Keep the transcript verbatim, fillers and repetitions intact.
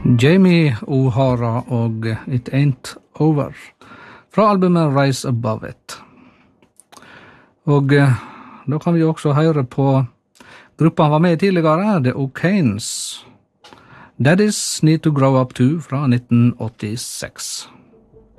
Jamie O'Hara og It Ain't Over fra albumet Rise Above It. Og da kan vi også høre på gruppa han var med i tidligere, The O'Kanes. Daddies Need to Grow Up Too fra nitten åttiseks.